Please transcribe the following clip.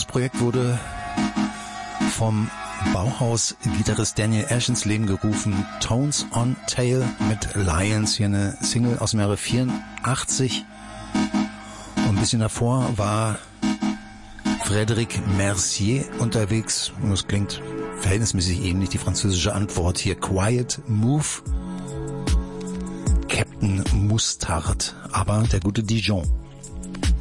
Projekt wurde vom Bauhaus-Gitarrist Daniel Ash ins Leben gerufen. Tones on Tail mit Lions, hier eine Single aus dem Jahre 84. Und ein bisschen davor war Frédéric Mercier unterwegs. Und das klingt verhältnismäßig ähnlich, die französische Antwort hier. Quiet Move. Captain Mustard, aber der gute Dijon.